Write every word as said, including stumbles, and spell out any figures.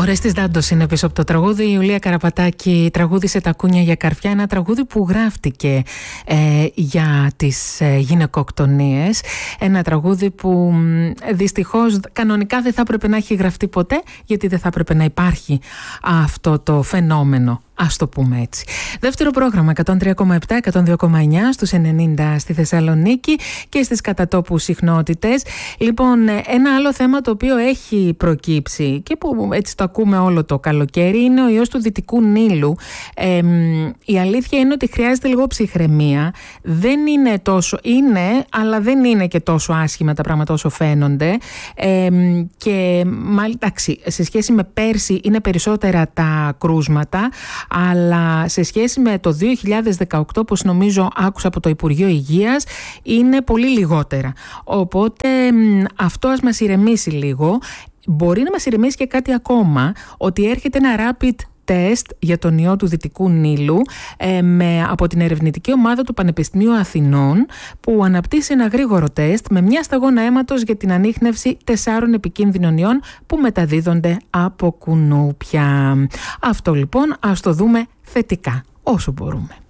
Ορέστης Δάντος είναι πίσω από το τραγούδι. Η Ιουλία Καραπατάκη τραγούδισε «Τα κούνια για καρφιά», ένα τραγούδι που γράφτηκε ε, για τις ε, γυναικοκτονίες. Ένα τραγούδι που ε, δυστυχώς κανονικά δεν θα έπρεπε να έχει γραφτεί ποτέ, γιατί δεν θα έπρεπε να υπάρχει αυτό το φαινόμενο. Ας το πούμε έτσι. Δεύτερο πρόγραμμα εκατόν τρία κόμμα επτά, εκατόν δύο κόμμα εννιά στους ενενήντα στη Θεσσαλονίκη και στις κατατόπου συχνότητες. Λοιπόν, ένα άλλο θέμα το οποίο έχει προκύψει και που έτσι το ακούμε όλο το καλοκαίρι είναι ο ιός του Δυτικού Νείλου. Ε, η αλήθεια είναι ότι χρειάζεται λίγο ψυχραιμία. Δεν είναι τόσο, είναι, αλλά δεν είναι και τόσο άσχημα τα πράγματα όσο φαίνονται. Ε, και μάλιστα, εντάξει, σε σχέση με πέρσι είναι περισσότερα τα κρούσματα, αλλά σε σχέση με το δύο χιλιάδες δεκαοκτώ, όπως νομίζω άκουσα από το Υπουργείο Υγείας, είναι πολύ λιγότερα. Οπότε αυτό ας μας ηρεμήσει λίγο. Μπορεί να μας ηρεμήσει και κάτι ακόμα, ότι έρχεται ένα rapid τεστ για τον ιό του Δυτικού Νείλου ε, με, από την ερευνητική ομάδα του Πανεπιστημίου Αθηνών, που αναπτύσσει ένα γρήγορο τεστ με μια σταγόνα αίματος για την ανίχνευση τεσσάρων επικίνδυνων ιών που μεταδίδονται από κουνούπια. Αυτό λοιπόν ας το δούμε θετικά όσο μπορούμε.